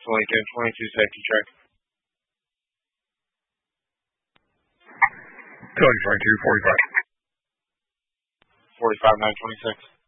Lincoln, 22 safety check. Cody 22, 45. 45, 926.